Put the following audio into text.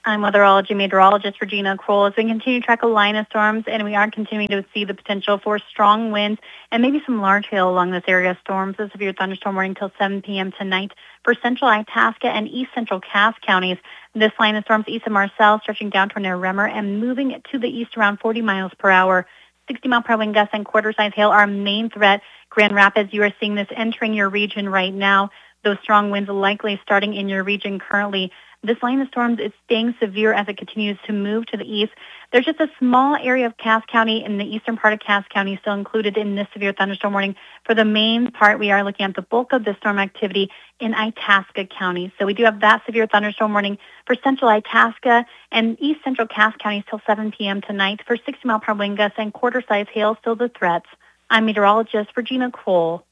I'm weatherology meteorologist Regina Kroll. As we continue to track a line of storms, and we are continuing to see the potential for strong winds and maybe some large hail along this area of storms. A severe thunderstorm warning until 7 p.m. tonight for central Itasca and east central Cass counties. This line of storms east of Marcel stretching down toward near Bremer and moving to the east around 40 miles per hour. 60-mile-per-hour wind gusts and quarter-size hail are our main threat. Grand Rapids, you are seeing this entering your region right now. Those strong winds likely starting in your region currently. This line of storms is staying severe as it continues to move to the east. There's just a small area of Cass County in the eastern part of Cass County still included in this severe thunderstorm warning. For the main part, we are looking at the bulk of the storm activity in Itasca County. So we do have that severe thunderstorm warning for central Itasca and east central Cass counties till 7 p.m. tonight for 60-mile-per-hour wind gusts and quarter-size hail still the threats. I'm meteorologist Regina Kroll.